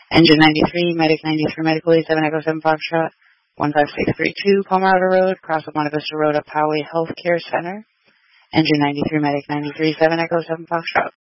Engine 93, Medic 93, Medic Police 7 Echo 7 Foxtrot, 15632 Palmyra Road, cross of Monte Vista Road at Poway Healthcare Center. Engine 93, Medic 93, 7 Echo 7 Foxtrot,